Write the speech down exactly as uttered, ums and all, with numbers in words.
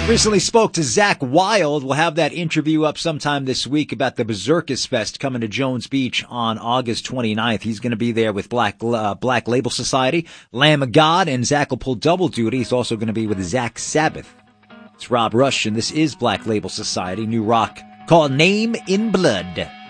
Recently spoke to Zach Wild. We'll have that interview up sometime this week about the Berserkers Fest coming to Jones Beach on August twenty-ninth. He's going to be there with Black uh, Black Label Society, Lamb of God, and Zach will pull double duty. He's also going to be with Zach Sabbath. It's Rob Rush, and this is Black Label Society, new rock called Name in Blood.